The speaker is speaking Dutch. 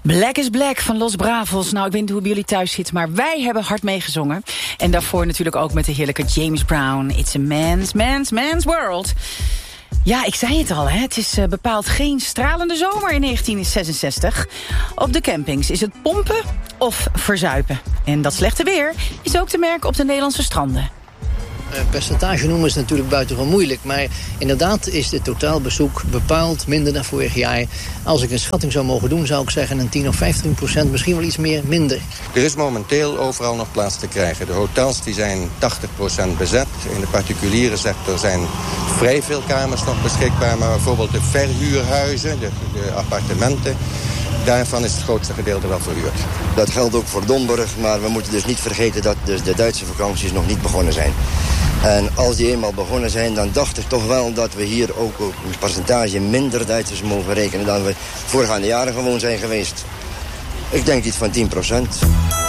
Black is Black van Los Bravos. Nou, ik weet niet hoe bij jullie thuis zit, maar wij hebben hard meegezongen. En daarvoor natuurlijk ook met de heerlijke James Brown. It's a man's world. Ja, ik zei het al, hè. Het is bepaald geen stralende zomer in 1966. Op de campings is het pompen of verzuipen. En dat slechte weer is ook te merken op de Nederlandse stranden. Percentage noemen is natuurlijk buitengewoon moeilijk. Maar inderdaad is het totaalbezoek bepaald minder dan vorig jaar. Als ik een schatting zou mogen doen, zou ik zeggen een 10 of 15%, misschien wel iets minder. Er is momenteel overal nog plaats te krijgen. De hotels die zijn 80% bezet. In de particuliere sector zijn vrij veel kamers nog beschikbaar. Maar bijvoorbeeld de verhuurhuizen, de appartementen, daarvan is het grootste gedeelte wel verhuurd. Dat geldt ook voor Domburg, maar we moeten dus niet vergeten dat dus de Duitse vakanties nog niet begonnen zijn. En als die eenmaal begonnen zijn, dan dacht ik toch wel dat we hier ook een percentage minder Duitsers mogen rekenen dan we voorgaande jaren gewoon zijn geweest. Ik denk iets van 10%.